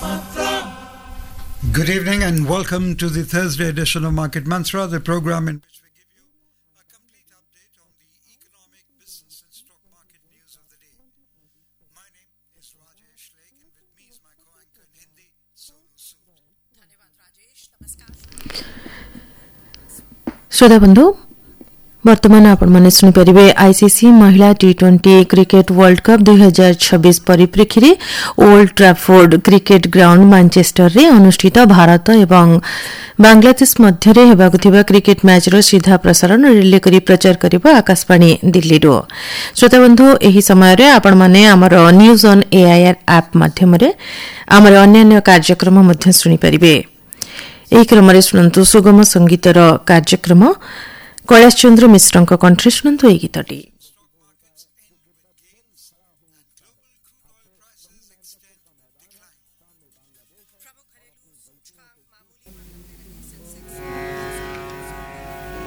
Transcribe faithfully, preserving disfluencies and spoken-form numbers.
Good evening and welcome to the Thursday edition of Market Mantra, the program in which we give you a complete update on the economic, business and stock market news of the day. My name is Rajesh Lake and with me is my co-anchor in Hindi, Sonu Sood. धन्यवाद राजेश. नमस्कार श्रोता बंधु वर्तमान आपण माने सुनि परिबे ICC महिला T twenty cricket world cup दो हज़ार छब्बीस परिप्रेक्षी रे ओल्ड ट्राफोर्ड क्रिकेट ग्राउंड मैनचेस्टर रे अनुष्ठित भारत एवं बांग्लादेश मध्य रे हेबाकु थिबा क्रिकेट मैच रो सीधा प्रसारण रिले करी प्रचार करिबो आकाशवाणी दिल्ली रो. श्रोता बंधु एही समय रे आपण माने हमर न्यूज ऑन एआईआर ऐप माध्यम रे हमर अन्य कार्यक्रम मध्य सुनि परिबे. एही क्रम रे सुनंतु सुगम संगीतर कार्यक्रम कैलाश चंद्र मिश्र कंठे शुणु ये गीतटी. प्रमुख घरेलू सूचकांक